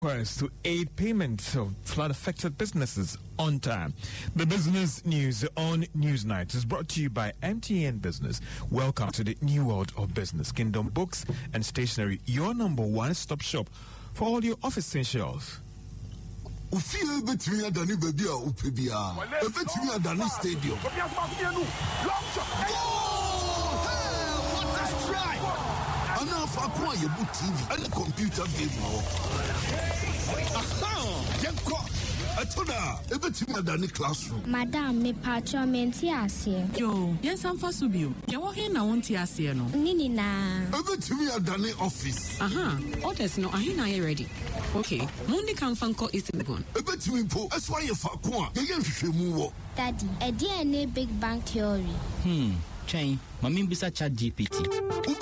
to aid payments of flood-affected businesses on time. The business news on Newsnight is brought to you by MTN Business. Welcome to the new world of business. Kingdom Books and Stationery, your number one-stop shop for all your office essentials. Ufie betimi adani baby a upebia. Betimi adani stadium. What a strike! Ana fa kwa yebu TV and computer game no. Aha! Yenko. Atoda, betimi adani classroom. Madam, me patcho menti ase. Yo, yes am fa subio. Ya wo he na wonti ase no. Nini na. Betimi adani office. Aha, orders no ahina ye ready. Okay, Mundi can fanko is gone. Betimi po, aswa ye fa kwa. Ye hwehwemu wo. Daddy, e dey na big bang theory. Chain, mami bisa chat GPT.